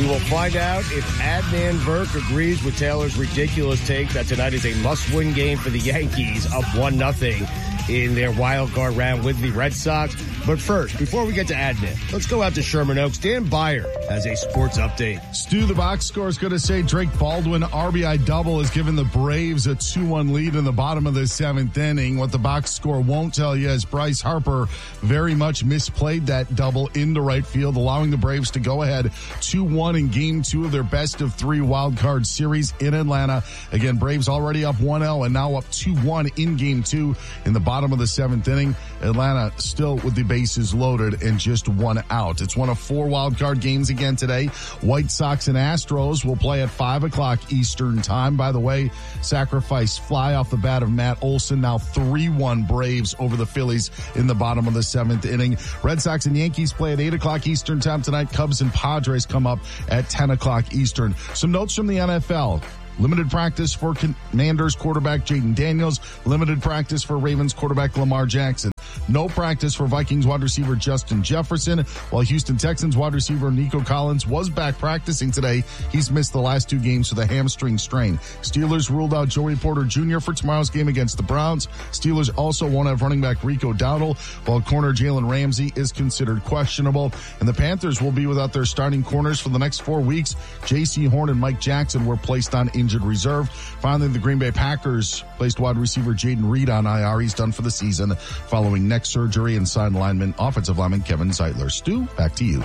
We will find out if Adnan Burke agrees with Taylor's ridiculous take that tonight is a must-win game for the Yankees, up 1-0 in their wild card round with the Red Sox. But first, before we get to Adnan, let's go out to Sherman Oaks. Dan Byer has a sports update. Stu, the box score is going to say Drake Baldwin RBI double has given the Braves a 2-1 lead in the bottom of the seventh inning. What the box score won't tell you is Bryce Harper very much misplayed that double into right field, allowing the Braves to go ahead 2-1 in game 2 of their best of 3 wild card series in Atlanta. Again, Braves already up 1-0 and now up 2-1 in game 2 in the bottom of the seventh inning. Atlanta still with the bases loaded and just 1 out. It's one of 4 wild card games again today. White Sox and Astros will play at 5 o'clock Eastern time. By the way, sacrifice fly off the bat of Matt Olson. Now 3-1 Braves over the Phillies in the bottom of the seventh inning. Red Sox and Yankees play at 8 o'clock Eastern time tonight. Cubs and Padres come up at 10 o'clock Eastern. Some notes from the NFL. Limited practice for Commanders quarterback Jaden Daniels. Limited practice for Ravens quarterback Lamar Jackson. No practice for Vikings wide receiver Justin Jefferson, while Houston Texans wide receiver Nico Collins was back practicing today. He's missed the last 2 games with a hamstring strain. Steelers ruled out Joey Porter Jr. for tomorrow's game against the Browns. Steelers also won't have running back Rico Dowdle, while corner Jalen Ramsey is considered questionable. And the Panthers will be without their starting corners for the next 4 weeks. J.C. Horn and Mike Jackson were placed on injured reserve. Finally, the Green Bay Packers placed wide receiver Jaden Reed on IR. He's done for the season following neck surgery, and signed offensive lineman Kevin Zeitler. Stu, back to you.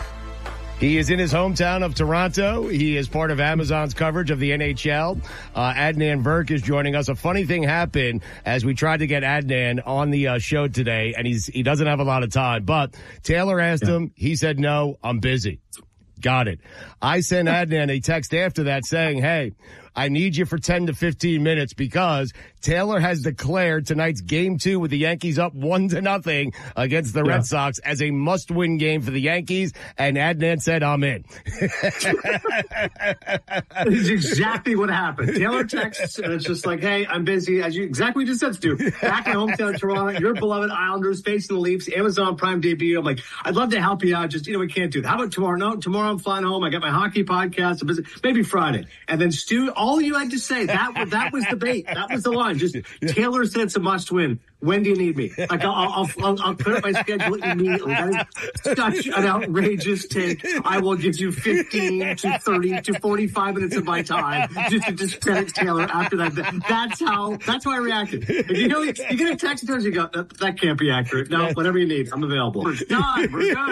He is in his hometown of Toronto. He is part of Amazon's coverage of the NHL. Adnan Burke is joining us. A funny thing happened as we tried to get Adnan on the show today, and he doesn't have a lot of time. But Taylor asked him. He said, no, I'm busy. Got it. I sent Adnan a text after that saying, hey, I need you for 10 to 15 minutes because Taylor has declared tonight's game 2 with the Yankees up 1-0 against the Red Sox as a must-win game for the Yankees. And Adnan said, I'm in. That is exactly what happened. Taylor texts, and it's just like, hey, I'm busy. Exactly what you just said, Stu. Back in hometown Toronto, your beloved Islanders facing the Leafs, Amazon Prime debut. I'm like, I'd love to help you out. Just, we can't do that. How about tomorrow? No, tomorrow I'm flying home. I got my hockey podcast. I'm busy. Maybe Friday. And then Stu, all you had to say, that was the bait. That was the line. Just Taylor said it's a must win. When do you need me? Like I'll put up my schedule immediately. That is such an outrageous take. I will give you 15 to 30 to 45 minutes of my time just to discredit Taylor after that. That's how I reacted. If you get a text and you go, that can't be accurate. No, whatever you need, I'm available. We're done.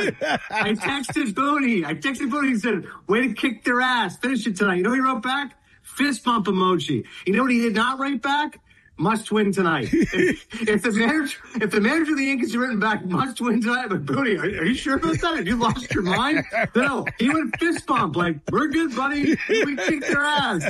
I texted Booney. He said, way to kick their ass. Finish it tonight. You know what he wrote back? Fist bump emoji. You know what he did not write back? Must win tonight. If the manager of the Yankees had written back, must win tonight, but Booney, are you sure about that? Have you lost your mind? No, he went fist bump, like, we're good, buddy. We kicked their ass.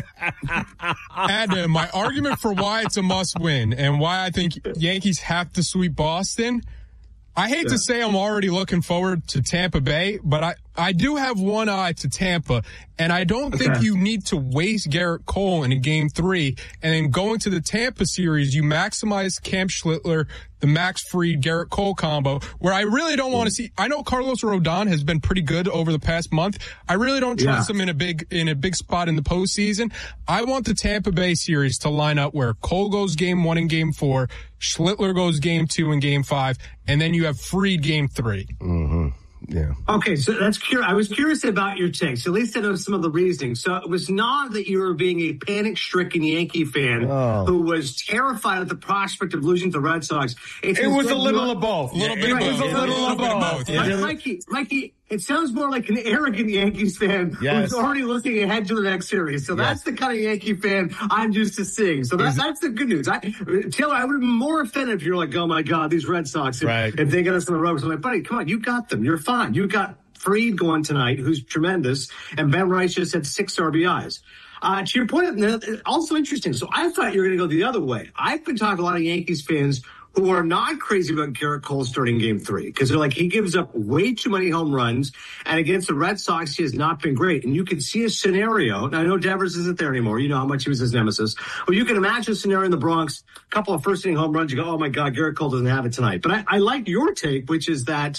Adam, my argument for why it's a must win and why I think Yankees have to sweep Boston, I hate to say I'm already looking forward to Tampa Bay, but I do have one eye to Tampa, and I don't think you need to waste Garrett Cole in a game 3. And then going to the Tampa series, you maximize Cam Schlittler, the Max Fried, Garrett Cole combo, where I really don't want to see. I know Carlos Rodon has been pretty good over the past month. I really don't trust him in a big spot in the postseason. I want the Tampa Bay series to line up where Cole goes game 1 and game 4, Schlittler goes game 2 and game 5, and then you have Fried game 3. Mm-hmm. Yeah. Okay, so that's curious. I was curious about your take. So at least I know some of the reasoning. So it was not that you were being a panic-stricken Yankee fan who was terrified at the prospect of losing to the Red Sox. It was a little of both. A little bit of both. Mikey, it sounds more like an arrogant Yankees fan who's already looking ahead to the next series. So that's the kind of Yankee fan I'm used to seeing. So that's the good news. Taylor, I would have been more offended if you're like, oh my God, these Red Sox, if they get us in the ropes. I'm like, buddy, come on, you got them. You're fine. You got Fried going tonight, who's tremendous, and Ben Rice just had 6 RBIs. To your point, also interesting. So I thought you were going to go the other way. I've been talking to a lot of Yankees fans who are not crazy about Garrett Cole starting game 3 because they're like, he gives up way too many home runs, and against the Red Sox, he has not been great. And you can see a scenario, and I know Devers isn't there anymore. You know how much he was his nemesis. Well, you can imagine a scenario in the Bronx, a couple of first-inning home runs, you go, oh my God, Garrett Cole doesn't have it tonight. But I like your take, which is that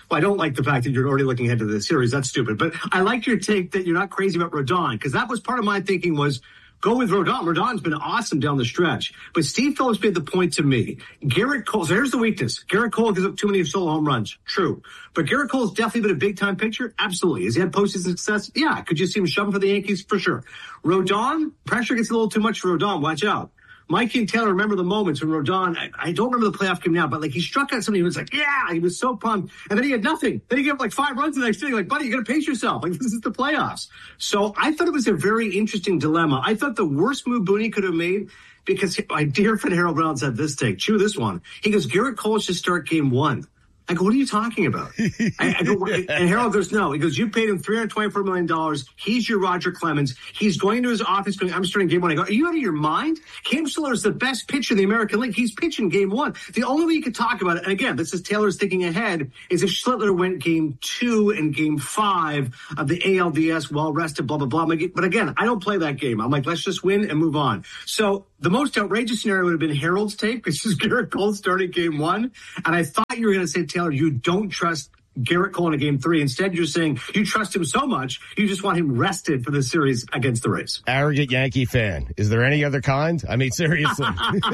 Well, I don't like the fact that you're already looking ahead to the series. That's stupid. But I like your take that you're not crazy about Rodon, because that was part of my thinking was go with Rodon. Rodon's been awesome down the stretch. But Steve Phillips made the point to me. Garrett Cole, so here's the weakness. Garrett Cole gives up too many solo home runs. True. But Garrett Cole's definitely been a big-time pitcher. Absolutely. Has he had postseason success? Yeah. Could you see him shoving for the Yankees? For sure. Rodon, pressure gets a little too much for Rodon. Watch out. Mikey and Taylor remember the moments when Rodon, I don't remember the playoff game now, but like he struck out somebody who was like, yeah, he was so pumped. And then he had nothing. Then he gave up like 5 runs the next inning. Like, buddy, you got to pace yourself. Like, this is the playoffs. So I thought it was a very interesting dilemma. I thought the worst move Booney could have made, because my dear friend Harold Brown said this take, chew this one. He goes, Garrett Cole should start game 1. I go, what are you talking about? I go, and Harold goes, no. He goes, you paid him $324 million. He's your Roger Clemens. He's going to his office going, I'm starting game 1. I go, are you out of your mind? Cam Schiller is the best pitcher in the American League. He's pitching game 1. The only way you could talk about it, and again, this is Taylor's thinking ahead, is if Schlittler went game 2 and game 5 of the ALDS, well rested, blah, blah, blah. But again, I don't play that game. I'm like, let's just win and move on. So the most outrageous scenario would have been Harold's take, which is Garrett Cole starting game 1. And I thought you were going to say, Taylor, you don't trust Garrett Cole in a game 3. Instead, you're saying you trust him so much, you just want him rested for the series against the Rays. Arrogant Yankee fan. Is there any other kind? I mean, seriously. Put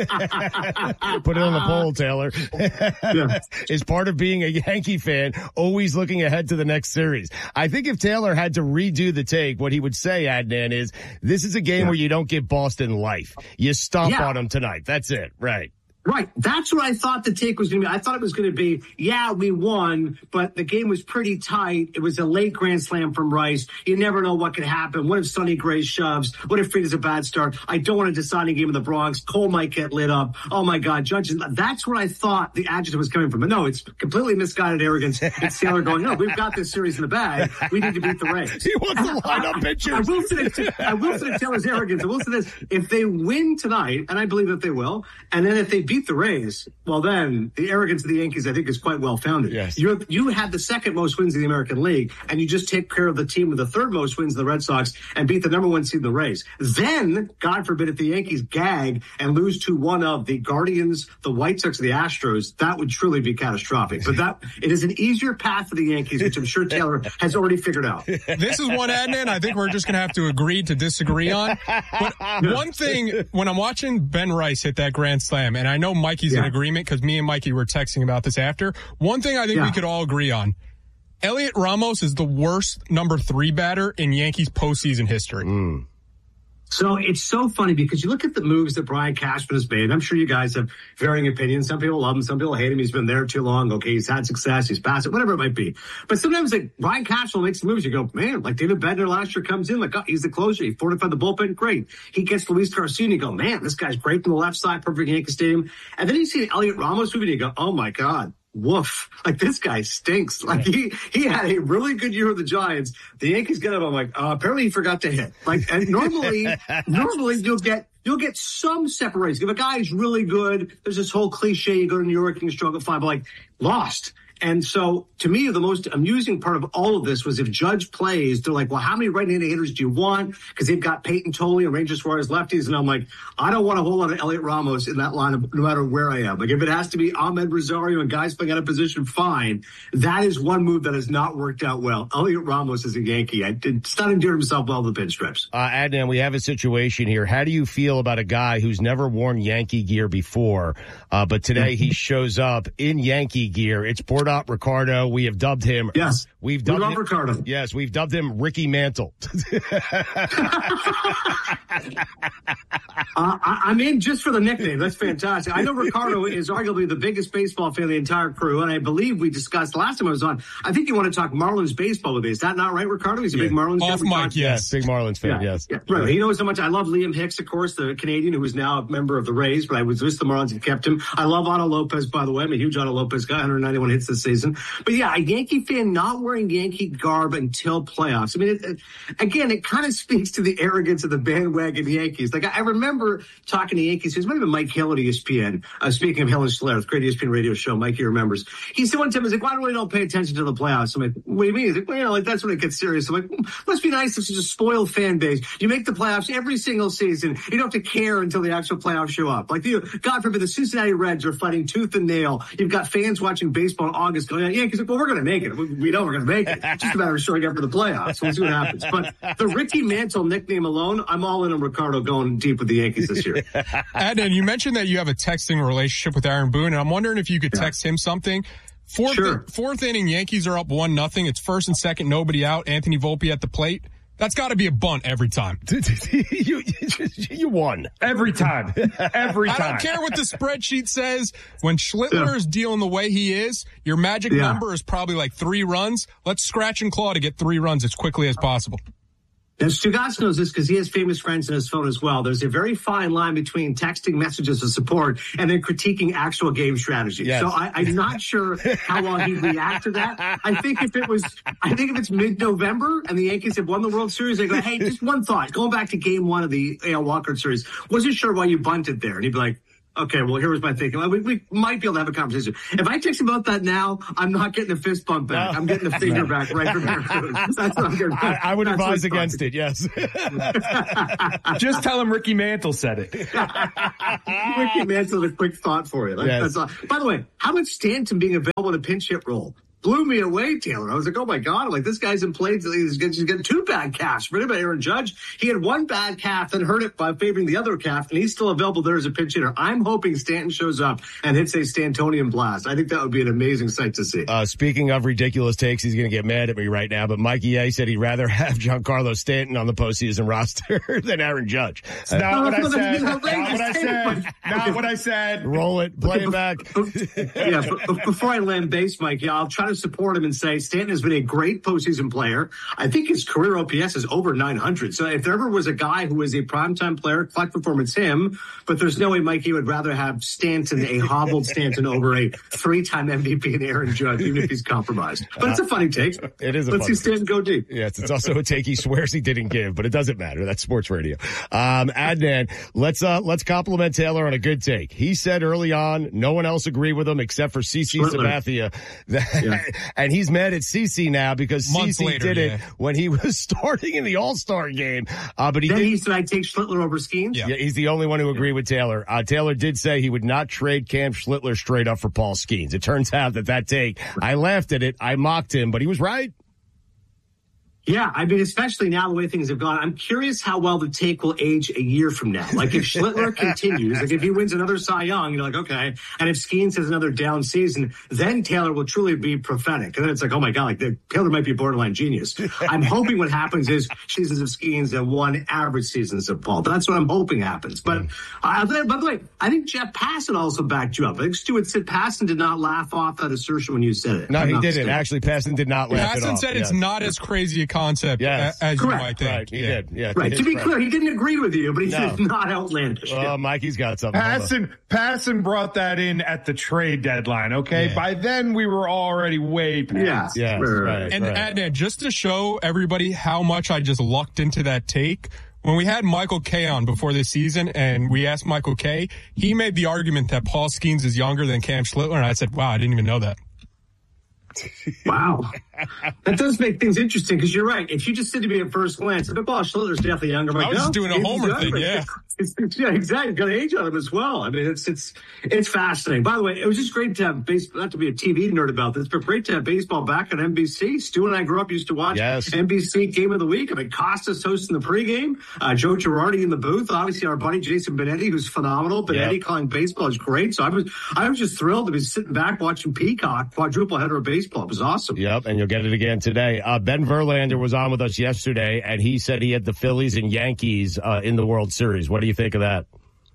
it on the poll, Taylor. Yeah. Is part of being a Yankee fan always looking ahead to the next series? I think if Taylor had to redo the take, what he would say, Adnan, is this is a game where you don't give Boston life. You stomp on them tonight. That's it. Right. Right. That's what I thought the take was going to be. I thought it was going to be, yeah, we won, but the game was pretty tight. It was a late grand slam from Rice. You never know what could happen. What if Sonny Gray shoves? What if Fried is a bad start? I don't want a deciding game in the Bronx. Cole might get lit up. Oh, my God. Judges. That's where I thought the adjective was coming from. But no, it's completely misguided arrogance. It's Taylor going, no, we've got this series in the bag. We need to beat the Rays. He wants to line up pitchers. I will say Taylor's arrogance. I will say this. If they win tonight, and I believe that they will, and then if they beat the Rays, well, then the arrogance of the Yankees, I think, is quite well founded. Yes. You had the second most wins in the American League, and you just take care of the team with the third most wins, the Red Sox, and beat the number 1 seed, the Rays. Then, God forbid, if the Yankees gag and lose to one of the Guardians, the White Sox, or the Astros, that would truly be catastrophic. But it is an easier path for the Yankees, which I'm sure Taylor has already figured out. This is one, Adnan, I think we're just going to have to agree to disagree on. But one thing, when I'm watching Ben Rice hit that grand slam, and I know Mikey's in agreement because me and Mikey were texting about this after, one thing I think we could all agree on, Elliot Ramos is the worst number 3 batter in Yankees postseason history. So it's so funny because you look at the moves that Brian Cashman has made. I'm sure you guys have varying opinions. Some people love him. Some people hate him. He's been there too long. Okay, he's had success. He's passed it, whatever it might be. But sometimes like Brian Cashman makes moves. You go, man, like David Bednar last year comes in. Like, oh, he's the closer. He fortified the bullpen. Great. He gets Luis Garcia and you go, man, this guy's great from the left side. Perfect Yankee Stadium. And then you see Elliot Ramos move and you go, oh my God. Woof. Like, this guy stinks. Like, he had a really good year with the Giants. The Yankees get him. I'm like, apparently he forgot to hit. Like, and normally you'll get some separation. If a guy is really good, there's this whole cliche, you go to New York and you struggle 5, but like, lost. And so, to me, the most amusing part of all of this was if Judge plays, they're like, well, how many right-handed hitters do you want? Because they've got Peyton Tolley and Ranger Suarez lefties. And I'm like, I don't want a whole lot of Elliot Ramos in that lineup, no matter where I am. Like, if it has to be Ahmed Rosario and guys playing out of position, fine. That is one move that has not worked out well. Elliot Ramos is a Yankee. It's not endeared himself well to the pinstripes. Adnan, we have a situation here. How do you feel about a guy who's never worn Yankee gear before, but today he shows up in Yankee gear? It's Porto Ricardo. We have dubbed him. Yes. We love Ricardo. Yes. We've dubbed him Ricky Mantle. I'm in just for the nickname. That's fantastic. I know Ricardo is arguably the biggest baseball fan of the entire crew. And I believe we discussed last time I was on, I think you want to talk Marlins baseball with me. Is that not right, Ricardo? He's a big Marlins fan. Off mic, yes. Big Marlins fan, yes. Yeah, right. He knows how much I love Liam Hicks, of course, the Canadian who is now a member of the Rays, but I was with the Marlins and kept him. I love Otto Lopez, by the way. I'm a huge Otto Lopez guy, 191 hits this season. But yeah, a Yankee fan not wearing Yankee garb until playoffs. I mean, again, it kind of speaks to the arrogance of the bandwagon Yankees. Like, I remember talking to Yankees fans, might have been Mike Hill at ESPN, speaking of Hill and Schler, the great ESPN radio show, Mikey remembers. He said one time, he's like, why do we don't pay attention to the playoffs? I'm like, what do you mean? He's like, well, you know, like, that's when it gets serious. I'm like, must be nice if it's a spoiled fan base. You make the playoffs every single season. You don't have to care until the actual playoffs show up. Like, God forbid, the Cincinnati Reds are fighting tooth and nail. You've got fans watching baseball August going, yeah, because well, we're going to make it. We know we're going to make it. It's just a matter of showing up for the playoffs. We'll see what happens. But the Ricky Mantle nickname alone, I'm all in on Ricardo going deep with the Yankees this year. Adnan, you mentioned that you have a texting relationship with Aaron Boone, and I'm wondering if you could text him something. Fourth inning, Yankees are up 1-0. It's first and second, nobody out. Anthony Volpe at the plate. That's got to be a bunt every time. You won. Every time. Every time. I don't care what the spreadsheet says. When Schlittler is dealing the way he is, your magic number is probably like 3 runs. Let's scratch and claw to get 3 runs as quickly as possible. And Stugotz knows this because he has famous friends in his phone as well. There's a very fine line between texting messages of support and then critiquing actual game strategy. Yes. So I'm not sure how long he'd react to that. I think if it's mid-November and the Yankees have won the World Series, they go, hey, just one thought. Going back to game 1 of the AL Wildcard Series, wasn't sure why you bunted there. And he'd be like, okay, well, here was my thinking. We might be able to have a conversation. If I text about that now, I'm not getting a fist bump back. I'm getting a finger back right from there. That's what I'm getting. I would advise against it, yes. Just tell him Ricky Mantle said it. Ricky Mantle, a quick thought for you. That's all. By the way, how about Stanton being available in a pinch hit role? Blew me away, Taylor. I was like, oh my God. I'm like, this guy's in play. He's getting 2 bad calves. Forget about Aaron Judge. He had 1 bad calf, then hurt it by favoring the other calf, and he's still available there as a pinch hitter. I'm hoping Stanton shows up and hits a Stantonian blast. I think that would be an amazing sight to see. Speaking of ridiculous takes, he's going to get mad at me right now, but Mikey A said he'd rather have Giancarlo Stanton on the postseason roster than Aaron Judge. Not what I said. Not what I said. Roll it. Play it back. Yeah, but before I land base, Mikey, I'll try to support him and say Stanton has been a great postseason player. I think his career OPS is over 900. So if there ever was a guy who was a primetime player, collect performance, him. But there's no way Mikey would rather have Stanton, a hobbled Stanton, over a 3-time MVP in Aaron Judge, even if he's compromised. But it's a funny take. It is. Let's see Stanton go deep. Yes, it's also a take he swears he didn't give, but it doesn't matter. That's sports radio. Adnan, let's compliment Taylor on a good take. He said early on, no one else agreed with him except for CC Sabathia. And he's mad at CC now because CC did it when he was starting in the All-Star game. But he said I'd take Schlittler over Skeens. Yeah, he's the only one who agreed with Taylor. Taylor did say he would not trade Cam Schlittler straight up for Paul Skeens. It turns out that take, I laughed at it, I mocked him, but he was right. Yeah, I mean, especially now the way things have gone, I'm curious how well the take will age a year from now. Like if Schlittler continues, like if he wins another Cy Young, you're like, okay. And if Skeens has another down season, then Taylor will truly be prophetic. And then it's like, oh my God, like Taylor might be a borderline genius. I'm hoping what happens is seasons of Skeens and 1 average seasons of Paul. That's what I'm hoping happens. But by the way, I think Jeff Passan also backed you up. I think Stuart said Passan did not laugh off that assertion when you said it. No, he didn't. Actually, Passan did not laugh it off. Passan said it's not as crazy a concept as you might think. Right, he did. Yeah, right. To be clear, he didn't agree with you, but he said it's not outlandish. Oh, Mikey's got something. Passan brought that in at the trade deadline, okay? Yeah. By then, we were already way past. Yeah. Right. And Adnan, just to show everybody how much I just lucked into that take, when we had Michael Kay on before this season and we asked Michael Kay, he made the argument that Paul Skeens is younger than Cam Schlittler, and I said, wow, I didn't even know that. Wow. That does make things interesting because you're right. If you just said to me at first glance, I bet Paul Schlittler's definitely younger. I was just doing a homer thing, yeah. Yeah, exactly. Got age on him as well. I mean, it's fascinating. By the way, it was just great to have baseball, not to be a TV nerd about this, but great to have baseball back on NBC. Stu and I grew up, used to watch NBC Game of the Week. I mean, Costas hosting the pregame, Joe Girardi in the booth, obviously our buddy Jason Benetti, who's phenomenal. Benetti calling baseball is great. So I was just thrilled to be sitting back watching Peacock, quadruple header of baseball. It was awesome. Yep, and you'll get it again today. Ben Verlander was on with us yesterday, and he said he had the Phillies and Yankees in the World Series. What do you think of that?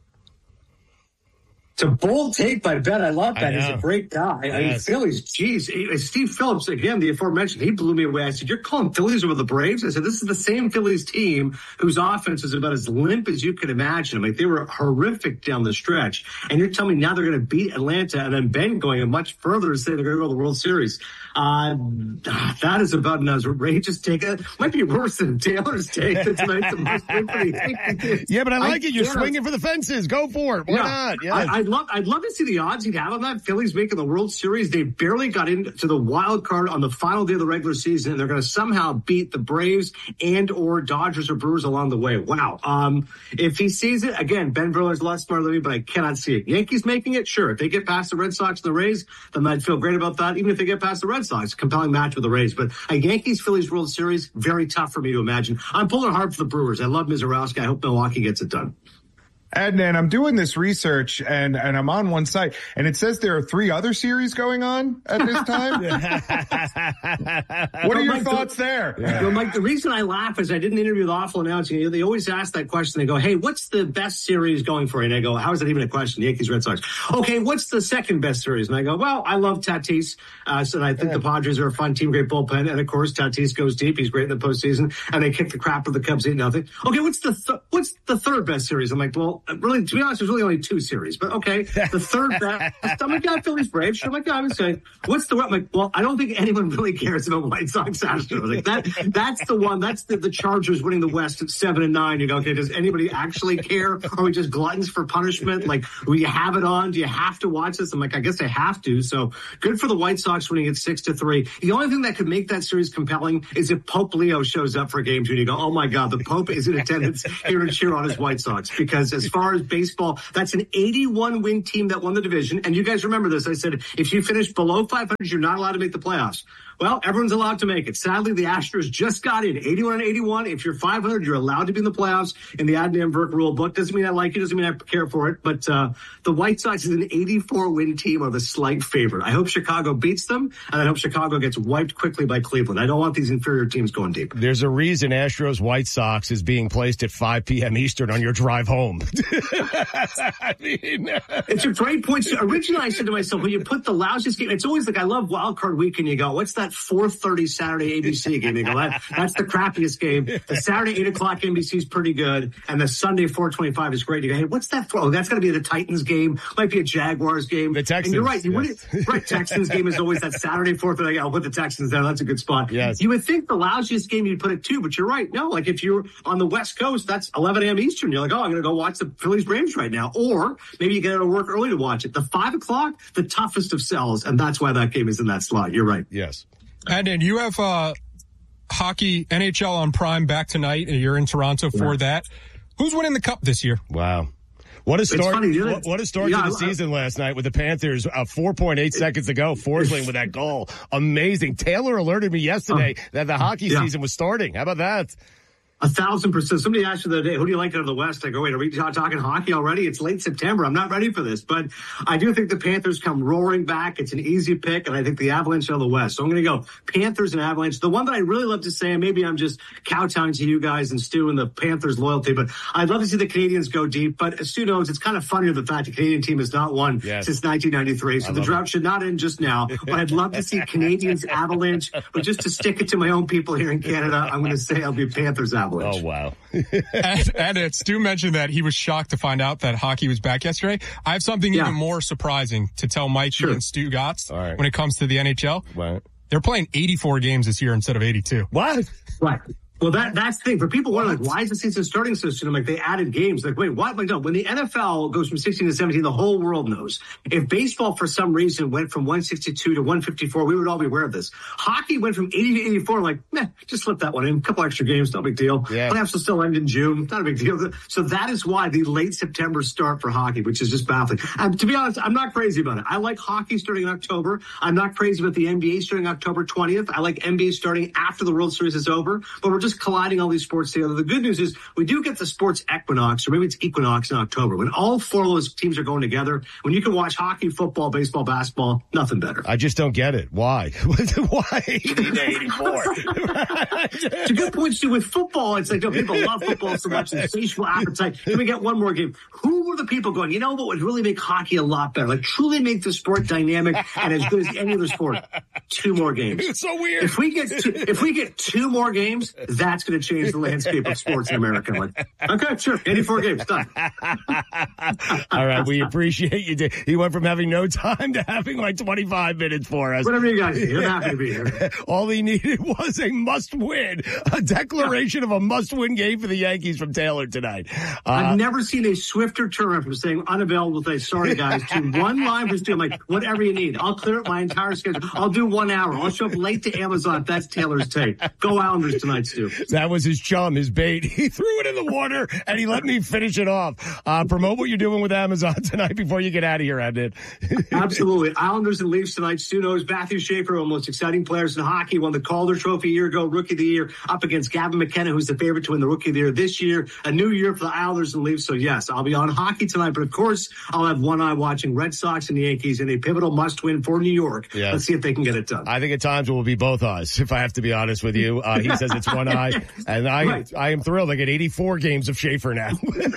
It's a bold take by Ben. I love that. He's a great guy. Yes. I mean, Phillies, geez. Steve Phillips, again, the aforementioned, he blew me away. I said, you're calling Phillies over the Braves? I said, this is the same Phillies team whose offense is about as limp as you can imagine. I mean, they were horrific down the stretch. And you're telling me now they're going to beat Atlanta, and then Ben going much further to say they're going to go to the World Series. That is about an outrageous take. It might be worse than Taylor's take. Yeah, but I like it. You're swinging for the fences. Go for it. Why not? Yeah. I'd love to see the odds he'd have on that. Phillies making the World Series. They barely got into the wild card on the final day of the regular season, and they're going to somehow beat the Braves and or Dodgers or Brewers along the way. Wow. If he sees it, again, Ben Verlander's a lot smarter than me, but I cannot see it. Yankees making it, sure. If they get past the Red Sox and the Rays, then I'd feel great about that. Even if they get past the Red Sox, compelling match with the Rays. But a Yankees-Phillies World Series, very tough for me to imagine. I'm pulling hard for the Brewers. I love Mizorowski. I hope Milwaukee gets it done. Adnan, I'm doing this research and I'm on one site and it says there are 3 other series going on at this time. What are your thoughts there? Yeah. Well, Mike, the reason I laugh is I did an interview with Awful Announcing. They always ask that question. They go, hey, what's the best series going for you? And I go, how is that even a question? Yankees, Red Sox. Okay, what's the second best series? And I go, well, I love Tatis. So I think the Padres are a fun team, great bullpen. And of course, Tatis goes deep. He's great in the postseason. And they kick the crap of the Cubs 8-0. Okay, what's the third best series? I'm like, well, really, to be honest, there's really only 2 series, but okay. The third best, I'm like, yeah, Phillies Braves. I'm like, yeah, I would say, what's the, I'm like, well, I don't think anyone really cares about White Sox Astros. Like that's the one, that's the Chargers winning the West at 7-9. You go, okay, does anybody actually care? Are we just gluttons for punishment? Like, will you have it on? Do you have to watch this? I'm like, I guess I have to. So good for the White Sox winning it 6-3. The only thing that could make that series compelling is if Pope Leo shows up for games and you go, oh my God, the Pope is in attendance here to cheer on his White Sox. Because as far as baseball, that's an 81-win team that won the division. And you guys remember this. I said, if you finish below 500, you're not allowed to make the playoffs. Well, everyone's allowed to make it. Sadly, the Astros just got in 81-81. If you're 500, you're allowed to be in the playoffs in the Adnan Virk rule book. Doesn't mean I like it. Doesn't mean I care for it. But the White Sox is an 84-win team of a slight favorite. I hope Chicago beats them, and I hope Chicago gets wiped quickly by Cleveland. I don't want these inferior teams going deep. There's a reason Astros White Sox is being placed at 5 p.m. Eastern on your drive home. I mean, it's a great point. Originally, I said to myself, when you put the lousiest game, it's always like, I love Wild Card Weekend. You go, what's that 4:30 Saturday ABC game? You go, that's the crappiest game. The Saturday 8 o'clock NBC is pretty good, and the Sunday 4:25 is great. You go, hey, what's that for? Oh, that's got to be the Titans game. Might be a Jaguars game. The Texans. And you're right. Yes. Right. Texans game is always that Saturday 4:30. I'll put the Texans there. That's a good spot. Yes. You would think the lousiest game you'd put it too, but you're right. No, like if you're on the West Coast, that's 11 a.m. Eastern. You're like, oh, I'm going to go watch the Phillies Braves right now. Or maybe you get out of work early to watch it. The 5 o'clock, the toughest of sells, and that's why that game is in that slot. You're right. Yes. And then you have hockey, NHL on Prime back tonight, and you're in Toronto for that. Who's winning the Cup this year? Wow. What a start! What a start to the season last night with the Panthers. 4.8 seconds to go, Forsling with that goal. Amazing. Taylor alerted me yesterday that the hockey season was starting. How about that? 1,000%. Somebody asked you the other day, who do you like out of the West? I go, wait, are we talking hockey already? It's late September. I'm not ready for this. But I do think the Panthers come roaring back. It's an easy pick, and I think the Avalanche out of the West. So I'm going to go Panthers and Avalanche. The one that I really love to say, and maybe I'm just kowtowing to you guys and Stu and the Panthers loyalty, but I'd love to see the Canadians go deep. But as Stu knows, it's kind of funny the fact the Canadian team has not won since 1993. So the drought should not end just now. But I'd love to see Canadians Avalanche. But just to stick it to my own people here in Canada, I'm going to say I'll be Panthers Avalanche. Oh, wow. and Stu mentioned that he was shocked to find out that hockey was back yesterday. I have something even more surprising to tell Mike and Stu Gotts when it comes to the NHL. Right. They're playing 84 games this year instead of 82. What? Right. Well, that's the thing. For people wondering, like, why is the season starting so soon? I'm like, they added games. Like, wait, what? Like, no, when the NFL goes from 16 to 17, the whole world knows. If baseball, for some reason, went from 162 to 154, we would all be aware of this. Hockey went from 80 to 84. Like, just slip that one in. A couple extra games, no big deal. Yeah. Playoffs will still end in June. Not a big deal. So that is why the late September start for hockey, which is just baffling. To be honest, I'm not crazy about it. I like hockey starting in October. I'm not crazy about the NBA starting October 20th. I like NBA starting after the World Series is over. But we're just colliding all these sports together. The good news is we do get the sports equinox, or maybe it's equinox in October, when all 4 of those teams are going together, when you can watch hockey, football, baseball, basketball, nothing better. I just don't get it. Why? Why 80 to 84? It's a good point, Stu. With football, it's like, people love football so much, insatiable appetite. Can we get one more game? Who were the people going, you know what would really make hockey a lot better? Like, truly make the sport dynamic and as good as any other sport? 2 more games. It's so weird. If we get 2 more games, that's going to change the landscape of sports in America. Like, okay, sure, 84 games, done. All right, we appreciate you. He went from having no time to having like 25 minutes for us. Whatever you guys need, I'm happy to be here. All he needed was a must-win, a declaration of a must-win game for the Yankees from Taylor tonight. I've never seen a swifter turnaround from saying unavailable today, sorry guys, to one line for Stu. I'm like, whatever you need. I'll clear up my entire schedule. I'll do 1 hour. I'll show up late to Amazon if that's Taylor's take. Go Islanders tonight, Stu. That was his chum, his bait. He threw it in the water, and he let me finish it off. Promote what you're doing with Amazon tonight before you get out of here, Adnan. Absolutely. Islanders and Leafs tonight. Stu knows Matthew Schaefer, one of the most exciting players in hockey, won the Calder Trophy a year ago, Rookie of the Year, up against Gavin McKenna, who's the favorite to win the Rookie of the Year this year. A new year for the Islanders and Leafs. So, yes, I'll be on hockey tonight. But, of course, I'll have one eye watching Red Sox and the Yankees in a pivotal must-win for New York. Yes. Let's see if they can get it done. I think at times it will be both eyes, if I have to be honest with you. He says it's one eye. And I am thrilled. I get 84 games of Schaefer now.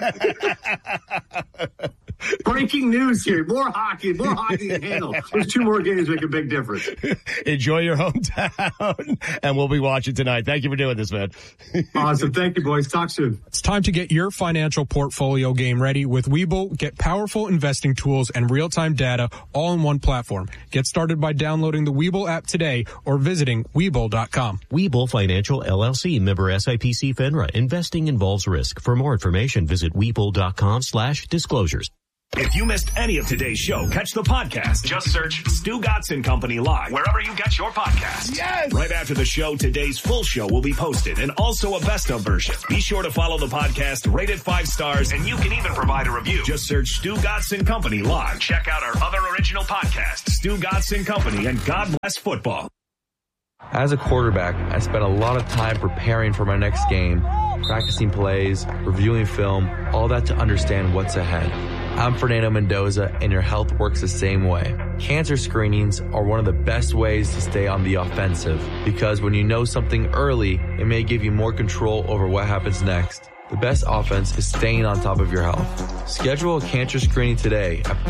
Breaking news here. More hockey to handle. There's 2 more games make a big difference. Enjoy your hometown, and we'll be watching tonight. Thank you for doing this, man. Awesome. Thank you, boys. Talk soon. It's time to get your financial portfolio game ready with Webull. Get powerful investing tools and real-time data all in one platform. Get started by downloading the Webull app today or visiting Webull.com. Webull Financial LLC, member SIPC FINRA. Investing involves risk. For more information, visit Webull.com/disclosures. If you missed any of today's show, catch the podcast. Just search Stu Gotson Company Live wherever you get your podcasts. Yes! Right after the show, today's full show will be posted and also a best of version. Be sure to follow the podcast, rate it 5 stars, and you can even provide a review. Just search Stu Gotson Company Live. Check out our other original podcasts, Stu Gotson Company and God Bless Football. As a quarterback, I spent a lot of time preparing for my next game, practicing plays, reviewing film, all that to understand what's ahead. I'm Fernando Mendoza, and your health works the same way. Cancer screenings are one of the best ways to stay on the offensive, because when you know something early, it may give you more control over what happens next. The best offense is staying on top of your health. Schedule a cancer screening today at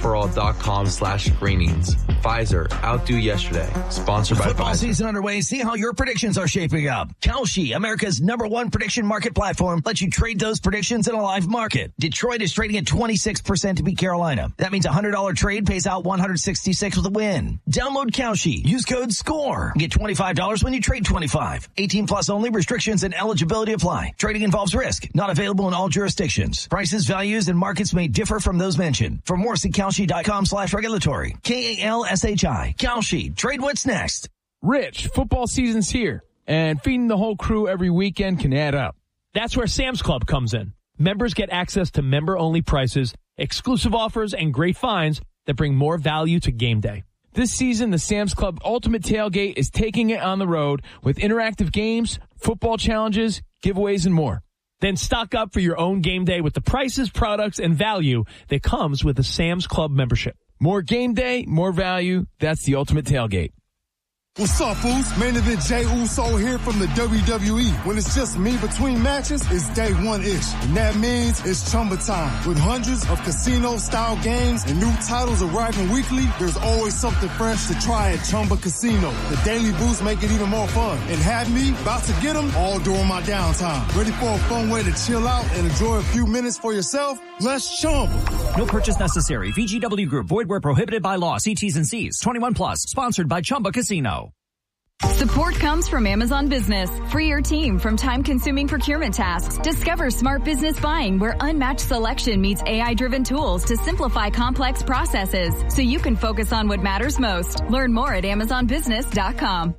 PfizerForAll.com/screenings. Pfizer, outdo yesterday. Sponsored by Football Pfizer. Season underway. See how your predictions are shaping up. Kalshi, America's #1 prediction market platform, lets you trade those predictions in a live market. Detroit is trading at 26% to beat Carolina. That means a $100 trade pays out $166 with a win. Download Kalshi. Use code SCORE. Get $25 when you trade 25. 18 plus only. Restrictions and eligibility apply. Trading involves risk. Not available in all jurisdictions. Prices, values, and markets may differ from those mentioned. For more, see Kalshi.com/regulatory. KALSHI. Kalshi. Trade what's next. Rich, football season's here, and feeding the whole crew every weekend can add up. That's where Sam's Club comes in. Members get access to member-only prices, exclusive offers, and great finds that bring more value to game day. This season, the Sam's Club Ultimate Tailgate is taking it on the road with interactive games, football challenges, giveaways, and more. Then stock up for your own game day with the prices, products, and value that comes with a Sam's Club membership. More game day, more value. That's the Ultimate Tailgate. What's up, fools? Main event Jey Uso here from the WWE. When it's just me between matches, it's day one-ish. And that means it's Chumba time. With hundreds of casino-style games and new titles arriving weekly, there's always something fresh to try at Chumba Casino. The daily boosts make it even more fun. And have me about to get them all during my downtime. Ready for a fun way to chill out and enjoy a few minutes for yourself? Let's Chumba. No purchase necessary. VGW Group. Void where prohibited by law. See T's and C's. 21 plus. Sponsored by Chumba Casino. Support comes from Amazon Business. Free your team from time-consuming procurement tasks. Discover smart business buying where unmatched selection meets AI-driven tools to simplify complex processes so you can focus on what matters most. Learn more at AmazonBusiness.com.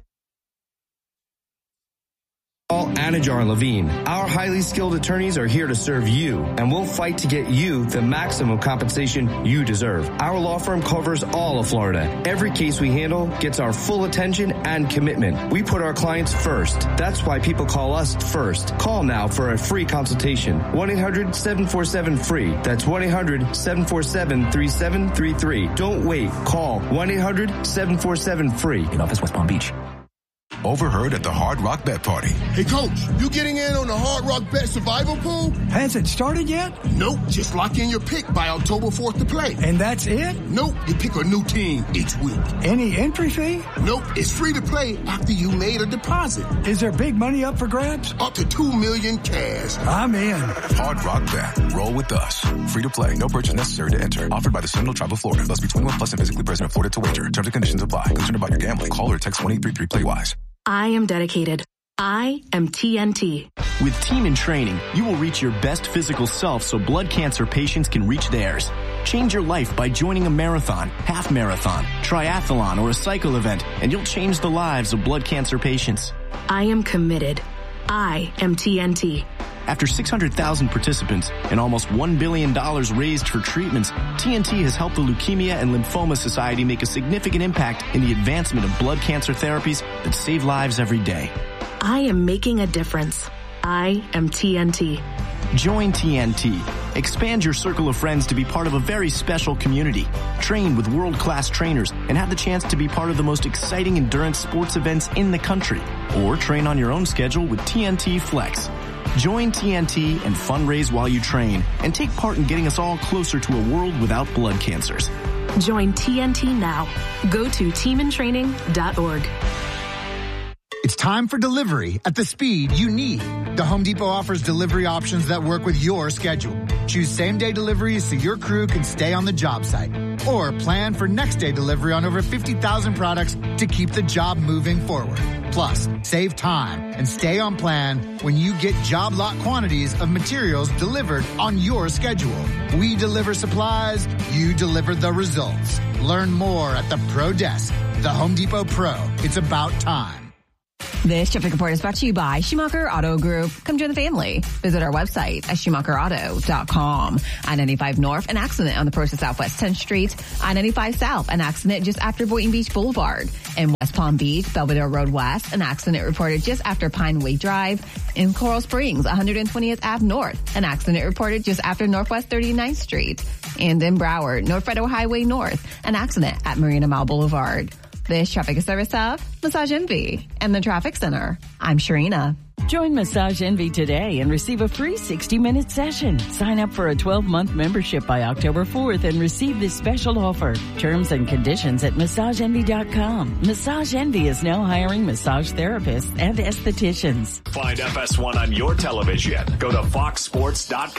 Anajar Levine. Our highly skilled attorneys are here to serve you, and we'll fight to get you the maximum compensation you deserve. Our law firm covers all of Florida. Every case we handle gets our full attention and commitment. We put our clients first. That's why people call us first. Call now for a free consultation. 1-800-747-FREE. That's 1-800-747-3733. Don't wait. Call 1-800-747-FREE. In office, West Palm Beach. Overheard at the Hard Rock Bet Party. Hey, Coach, you getting in on the Hard Rock Bet Survival Pool? Has it started yet? Nope. Just lock in your pick by October 4th to play. And that's it? Nope. You pick a new team each week. Any entry fee? Nope. It's free to play after you made a deposit. Is there big money up for grabs? Up to $2 million cash. I'm in. Hard Rock Bet. Roll with us. Free to play. No purchase necessary to enter. Offered by the Seminole Tribe of Florida. Must be 21 plus and physically present in Florida to wager. Terms and conditions apply. Concerned about your gambling? Call or text 1-833-PLAY-WISE. I am dedicated. I am TNT. With Team in Training, you will reach your best physical self so blood cancer patients can reach theirs. Change your life by joining a marathon, half marathon, triathlon, or a cycle event, and you'll change the lives of blood cancer patients. I am committed. I am TNT. After 600,000 participants and almost $1 billion raised for treatments, TNT has helped the Leukemia and Lymphoma Society make a significant impact in the advancement of blood cancer therapies that save lives every day. I am making a difference. I am TNT. Join TNT. Expand your circle of friends to be part of a very special community. Train with world-class trainers and have the chance to be part of the most exciting endurance sports events in the country. Or train on your own schedule with TNT Flex. Join TNT and fundraise while you train and take part in getting us all closer to a world without blood cancers. Join TNT now. Go to teamintraining.org. It's time for delivery at the speed you need. The Home Depot offers delivery options that work with your schedule. Choose same-day deliveries so your crew can stay on the job site. Or plan for next-day delivery on over 50,000 products to keep the job moving forward. Plus, save time and stay on plan when you get job lot quantities of materials delivered on your schedule. We deliver supplies, you deliver the results. Learn more at the Pro Desk. The Home Depot Pro. It's about time. This traffic report is brought to you by Schumacher Auto Group. Come join the family. Visit our website at SchumacherAuto.com. I-95 North, an accident on the approach to Southwest 10th Street. I-95 South, an accident just after Boynton Beach Boulevard. In West Palm Beach, Belvedere Road West, an accident reported just after Pineway Drive. In Coral Springs, 120th Ave North, an accident reported just after Northwest 39th Street. And in Broward, North Federal Highway North, an accident at Marina Mile Boulevard. This traffic is service of Massage Envy and the Traffic Center. I'm Sharina. Join Massage Envy today and receive a free 60-minute session. Sign up for a 12-month membership by October 4th and receive this special offer. Terms and conditions at MassageEnvy.com. Massage Envy is now hiring massage therapists and estheticians. Find FS1 on your television. Go to foxsports.com.